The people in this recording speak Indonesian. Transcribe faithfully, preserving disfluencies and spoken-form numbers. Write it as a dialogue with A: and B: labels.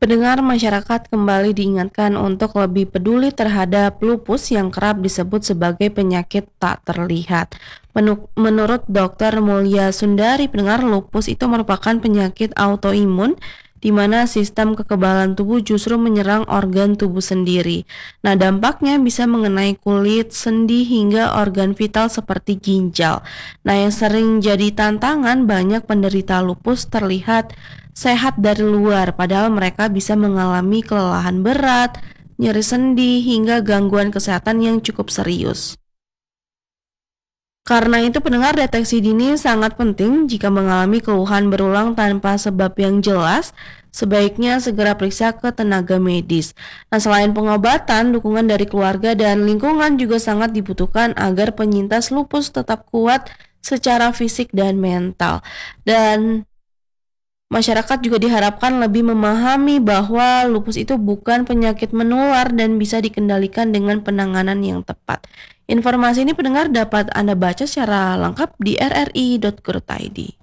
A: Pendengar masyarakat kembali diingatkan untuk lebih peduli terhadap lupus yang kerap disebut sebagai penyakit tak terlihat. Menu- Menurut dokter Mulia Sundari, pendengar, lupus itu merupakan penyakit autoimun di mana sistem kekebalan tubuh justru menyerang organ tubuh sendiri. Nah, dampaknya bisa mengenai kulit, sendi, hingga organ vital seperti ginjal. Nah, yang sering jadi tantangan, banyak penderita lupus terlihat sehat dari luar, padahal mereka bisa mengalami kelelahan berat, nyeri sendi, hingga gangguan kesehatan yang cukup serius. Karena itu, pendengar, deteksi dini sangat penting. Jika mengalami keluhan berulang tanpa sebab yang jelas, sebaiknya segera periksa ke tenaga medis. Nah, selain pengobatan, dukungan dari keluarga dan lingkungan juga sangat dibutuhkan agar penyintas lupus tetap kuat secara fisik dan mental. Dan masyarakat juga diharapkan lebih memahami bahwa lupus itu bukan penyakit menular dan bisa dikendalikan dengan penanganan yang tepat. Informasi ini, pendengar, dapat Anda baca secara lengkap di r r i titik go titik i d.